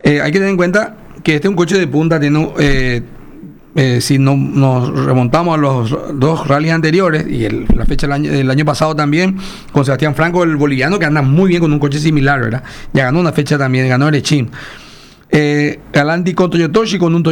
Hay que tener en cuenta que este es un coche de punta, tiene, si no, nos remontamos a los dos rallies anteriores y la fecha del año pasado también, con Sebastián Franco, el boliviano, que anda muy bien con un coche similar, ¿verdad? Ya ganó una fecha también, ganó Erechim. Galanti con Toyotoshi, con un